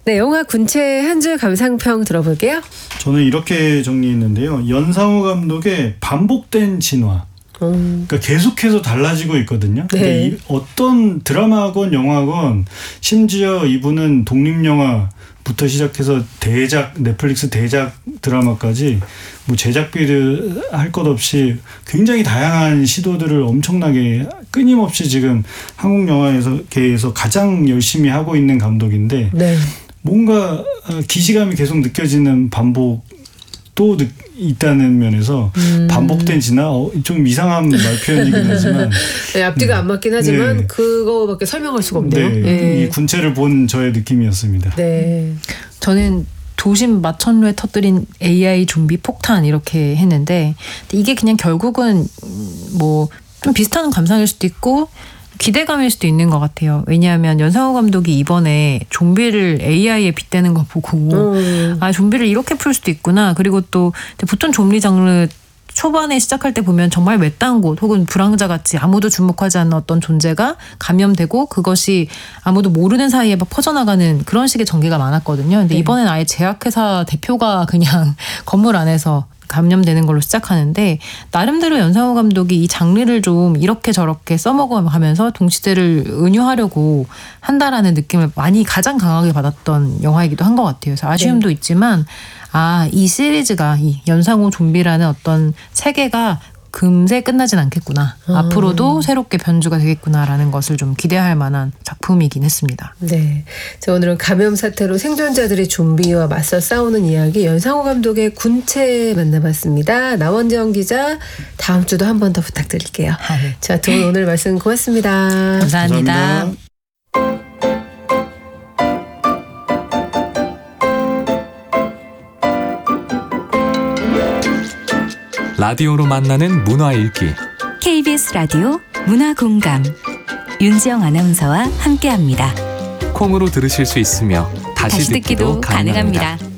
네, 영화 군체 한 줄 감상평 들어볼게요. 저는 이렇게 정리했는데요. 연상호 감독의 반복된 진화. 그러니까 계속해서 달라지고 있거든요. 네. 어떤 드라마건 영화건 심지어 이분은 독립영화부터 시작해서 대작 넷플릭스 대작 드라마까지 뭐 제작비를 할 것 없이 굉장히 다양한 시도들을 엄청나게 끊임없이 지금 한국 영화계에서 가장 열심히 하고 있는 감독인데 네. 뭔가 기시감이 계속 느껴지는 반복도 있다는 면에서 반복된 진화 좀 이상한 말 표현이긴 하지만 네, 앞뒤가 안 맞긴 하지만 네. 그거밖에 설명할 수가 없네요. 네, 네. 이 군체를 본 저의 느낌이었습니다. 네. 저는 도심 마천루에 터뜨린 AI 좀비 폭탄 이렇게 했는데 이게 그냥 결국은 뭐 좀 비슷한 감상일 수도 있고 기대감일 수도 있는 것 같아요. 왜냐하면 연상호 감독이 이번에 좀비를 AI에 빗대는 거 보고 아 좀비를 이렇게 풀 수도 있구나. 그리고 또 보통 좀비 장르 초반에 시작할 때 보면 정말 외딴 곳 혹은 불황자같이 아무도 주목하지 않는 어떤 존재가 감염되고 그것이 아무도 모르는 사이에 막 퍼져나가는 그런 식의 전개가 많았거든요. 근데 이번엔 아예 제약회사 대표가 그냥 건물 안에서 감염되는 걸로 시작하는데 나름대로 연상호 감독이 이 장르를 좀 이렇게 저렇게 써먹어가면서 동시대를 은유하려고 한다라는 느낌을 가장 강하게 받았던 영화이기도 한 것 같아요. 그래서 아쉬움도 있지만 이 시리즈가 이 연상호 좀비라는 어떤 체계가 금세 끝나진 않겠구나. 앞으로도 새롭게 변주가 되겠구나라는 것을 좀 기대할 만한 작품이긴 했습니다. 네. 자, 오늘은 감염 사태로 생존자들이 좀비와 맞서 싸우는 이야기 연상호 감독의 군체 만나봤습니다. 나원정 기자 다음 주도 한 번 더 부탁드릴게요. 네. 자, 두 분 오늘 말씀 고맙습니다. 감사합니다. 감사합니다. 라디오로 만나는 문화 읽기. KBS 라디오 문화공감 윤지영 아나운서와 함께합니다. 콩으로 들으실 수 있으며 다시 듣기도 가능합니다.